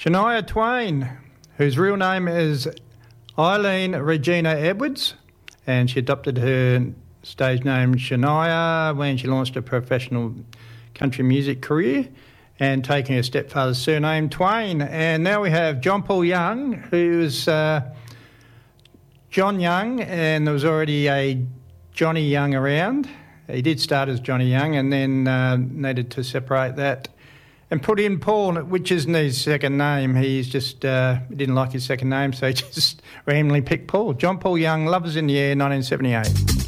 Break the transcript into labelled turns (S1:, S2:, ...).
S1: Shania Twain, whose real name is Eileen Regina Edwards, and she adopted her stage name Shania when she launched a professional country music career and taking her stepfather's surname Twain. And now we have John Paul Young, who's John Young, and there was already a Johnny Young around. He did start as Johnny Young and then needed to separate that and put in Paul, which isn't his second name. He's just didn't like his second name, so he just randomly picked Paul. John Paul Young, Lovers in the Air, 1978.